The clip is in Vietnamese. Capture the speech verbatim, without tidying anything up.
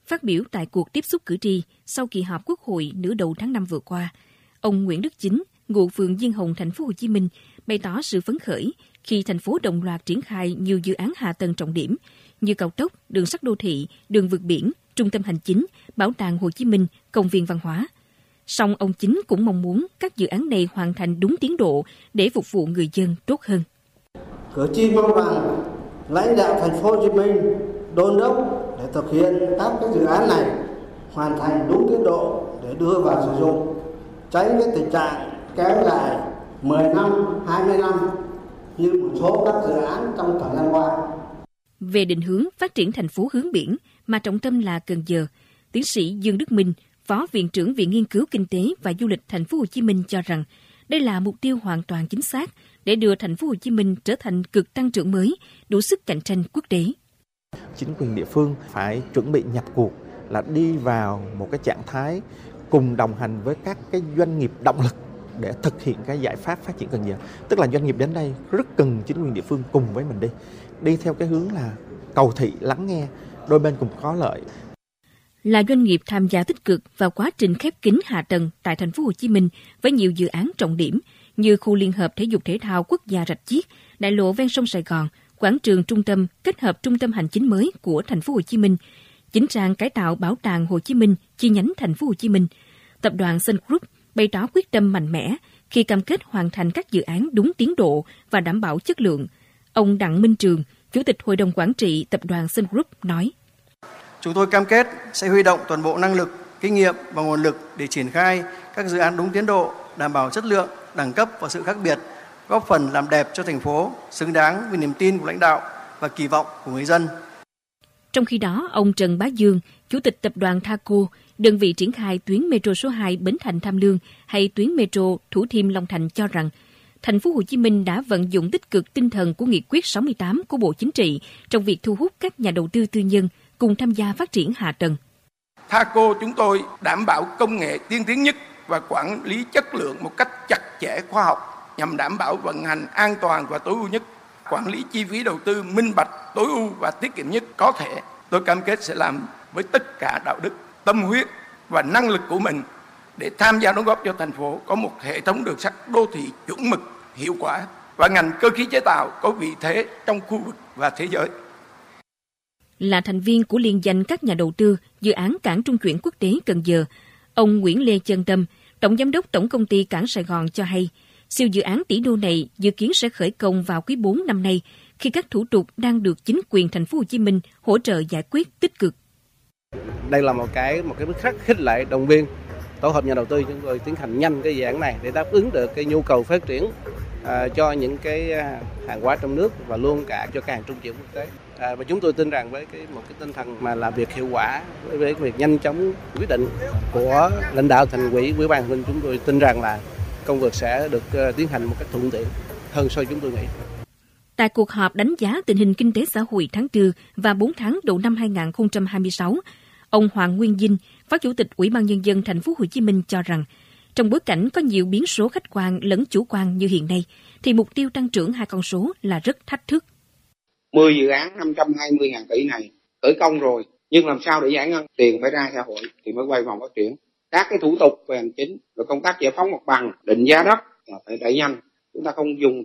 Phát biểu tại cuộc tiếp xúc cử tri sau kỳ họp Quốc hội nửa đầu tháng năm vừa qua, ông Nguyễn Đức Chính, ngụ phường Diên Hồng, thành phố Hồ Chí Minh, bày tỏ sự phấn khởi khi thành phố đồng loạt triển khai nhiều dự án hạ tầng trọng điểm như cao tốc, đường sắt đô thị, đường vượt biển, trung tâm hành chính, bảo tàng Hồ Chí Minh, công viên văn hóa. Song ông Chính cũng mong muốn các dự án này hoàn thành đúng tiến độ để phục vụ người dân tốt hơn. Cử tri mong rằng lãnh đạo thành phố Hồ Chí Minh đôn đốc để thực hiện các cái dự án này hoàn thành đúng tiến độ để đưa vào sử dụng, tránh cái tình trạng kéo dài mười năm, hai mươi năm như một số các dự án trong thời gian qua. Về định hướng phát triển thành phố hướng biển mà trọng tâm là Cần Giờ, tiến sĩ Dương Đức Minh, Phó Viện trưởng Viện Nghiên cứu Kinh tế và Du lịch thành phố Hồ Chí Minh cho rằng đây là mục tiêu hoàn toàn chính xác để đưa thành phố Hồ Chí Minh trở thành cực tăng trưởng mới, đủ sức cạnh tranh quốc tế. Chính quyền địa phương phải chuẩn bị nhập cuộc, là đi vào một cái trạng thái cùng đồng hành với các cái doanh nghiệp động lực để thực hiện cái giải pháp phát triển Cần Giờ. Tức là doanh nghiệp đến đây rất cần chính quyền địa phương cùng với mình đi, đi theo cái hướng là cầu thị, lắng nghe, đôi bên cùng có lợi. Là doanh nghiệp tham gia tích cực vào quá trình khép kín hạ tầng tại thành phố Hồ Chí Minh với nhiều dự án trọng điểm như khu liên hợp thể dục thể thao quốc gia Rạch Chiếc, đại lộ ven sông Sài Gòn, quảng trường trung tâm kết hợp trung tâm hành chính mới của thành phố Hồ Chí Minh, chỉnh trang cải tạo bảo tàng Hồ Chí Minh chi nhánh thành phố Hồ Chí Minh. Tập đoàn Sun Group bày tỏ quyết tâm mạnh mẽ khi cam kết hoàn thành các dự án đúng tiến độ và đảm bảo chất lượng. Ông Đặng Minh Trường, Chủ tịch Hội đồng Quản trị Tập đoàn Sun Group nói: Chúng tôi cam kết sẽ huy động toàn bộ năng lực, kinh nghiệm và nguồn lực để triển khai các dự án đúng tiến độ, đảm bảo chất lượng, đẳng cấp và sự khác biệt, góp phần làm đẹp cho thành phố, xứng đáng với niềm tin của lãnh đạo và kỳ vọng của người dân. Trong khi đó, ông Trần Bá Dương, Chủ tịch Tập đoàn Thaco, đơn vị triển khai tuyến metro số hai Bến Thành Tham Lương hay tuyến metro Thủ Thiêm Long Thành cho rằng, thành phố Hồ Chí Minh đã vận dụng tích cực tinh thần của nghị quyết sáu mươi tám của Bộ Chính trị trong việc thu hút các nhà đầu tư tư nhân cùng tham gia phát triển hạ tầng. Thaco chúng tôi đảm bảo công nghệ tiên tiến nhất và quản lý chất lượng một cách chặt chẽ khoa học nhằm đảm bảo vận hành an toàn và tối ưu nhất, quản lý chi phí đầu tư minh bạch, tối ưu và tiết kiệm nhất có thể. Tôi cam kết sẽ làm với tất cả đạo đức, tâm huyết và năng lực của mình để tham gia đóng góp cho thành phố có một hệ thống đường sắt đô thị chuẩn mực, hiệu quả và ngành cơ khí chế tạo có vị thế trong khu vực và thế giới. Là thành viên của liên danh các nhà đầu tư dự án cảng trung chuyển quốc tế Cần Giờ, ông Nguyễn Lê Chân Tâm, Tổng Giám đốc Tổng Công ty Cảng Sài Gòn cho hay, siêu dự án tỷ đô này dự kiến sẽ khởi công vào quý bốn năm nay khi các thủ tục đang được chính quyền thành phố Hồ Chí Minh hỗ trợ giải quyết tích cực. Đây là một cái một cái bước khắc khích lệ động viên tổ hợp nhà đầu tư chúng tôi tiến hành nhanh cái dự án này để đáp ứng được cái nhu cầu phát triển à, cho những cái hàng hóa trong nước và luôn cả cho các hàng trung chuyển quốc tế. À, và chúng tôi tin rằng với cái một cái tinh thần mà làm việc hiệu quả, với, với việc nhanh chóng quyết định của lãnh đạo thành ủy, ủy ban nhân chúng tôi tin rằng là công việc sẽ được uh, tiến hành một cách thuận tiện hơn so với chúng tôi nghĩ. Tại cuộc họp đánh giá tình hình kinh tế xã hội tháng tư và bốn tháng đầu năm hai không hai sáu, ông Hoàng Nguyên Dinh, Phó Chủ tịch Ủy ban Nhân dân thành phố Hồ Chí Minh cho rằng, trong bối cảnh có nhiều biến số khách quan lẫn chủ quan như hiện nay, thì mục tiêu tăng trưởng hai con số là rất thách thức. mười dự án năm trăm hai mươi nghìn tỷ này khởi công rồi, nhưng làm sao để giải ngân? Tiền phải ra xã hội thì mới quay vòng phát triển. Các cái thủ tục về hành chính, rồi công tác giải phóng mặt bằng, định giá đất là phải đẩy nhanh. Chúng ta không dùng